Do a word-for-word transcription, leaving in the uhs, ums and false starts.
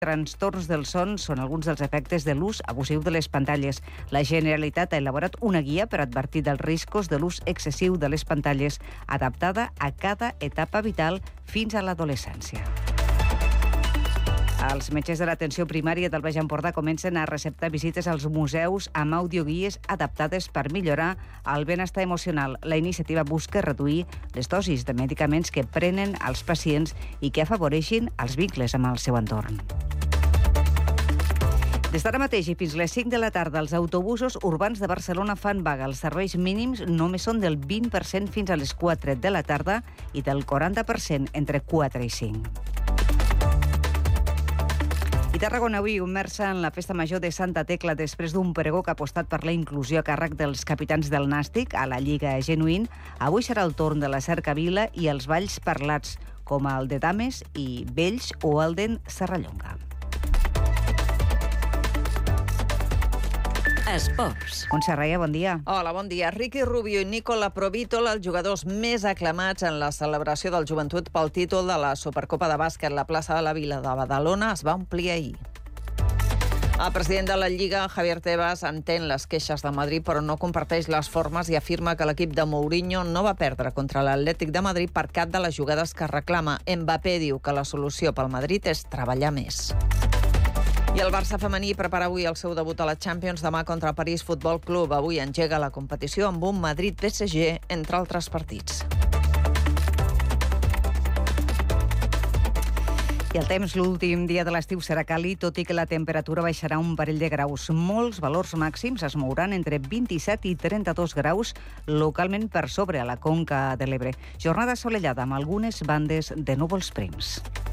Trastorns del son són alguns dels efectes de l'ús abusiu de les pantalles. La Generalitat ha elaborat una guia per advertir dels riscos de l'ús excessiu de les pantalles, adaptada a cada etapa vital fins a l'adolescència. Els metges de l'atenció primària del Baix Empordà comencen a receptar visites als museus amb audioguies adaptades per millorar el benestar emocional. La iniciativa busca reduir les dosis de medicaments que prenen els pacients i que afavoreixin els vincles amb el seu entorn. Des d'ara mateix i fins les cinc de la tarda, els autobusos urbans de Barcelona fan vaga. Els serveis mínims només són del vint per cent fins a les quatre de la tarda i del quaranta per cent entre quatre i cinc. I Tarragona avui immersa en la festa major de Santa Tecla després d'un pregó que ha apostat per la inclusió a càrrec dels capitans del Nàstic a la Lliga Genuïn. Avui serà el torn de la cercavila i els balls parlats, com el de Dames i Vells o el d'en Serrallonga. Esports. Montse Reia, bon dia. Hola, bon dia. Ricky Rubio i Nicola Provítol, els jugadors més aclamats en la celebració del Joventut pel títol de la Supercopa de Bàsquet. La plaça de la Vila de Badalona es va omplir ahir. El president de la Lliga, Javier Tebas, entén les queixes de Madrid, però no comparteix les formes i afirma que l'equip de Mourinho no va perdre contra l'Atlètic de Madrid per cap de les jugades que reclama. Mbappé diu que la solució pel Madrid és treballar més. I el Barça femení prepara avui el seu debut a la Champions demà contra el París Futbol Club. Avui engega la competició amb un Madrid-P S G, entre altres partits. I el temps, l'últim dia de l'estiu serà càlid, tot i que la temperatura baixarà un parell de graus. Molts valors màxims es mouran entre vint-i-set i trenta-dos graus, localment per sobre a la Conca de l'Ebre. Jornada assolellada amb algunes bandes de núvols prims.